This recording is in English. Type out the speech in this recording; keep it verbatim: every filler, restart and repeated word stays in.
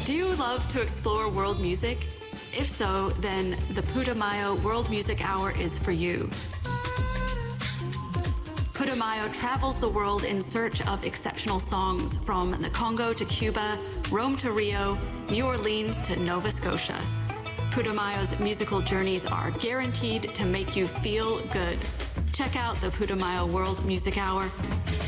Do you love to explore world music? If so, then the Putumayo World Music Hour is for you. Putumayo travels the world in search of exceptional songs from the Congo to Cuba, Rome to Rio, New Orleans to Nova Scotia. Putumayo's musical journeys are guaranteed to make you feel good. Check out the Putumayo World Music Hour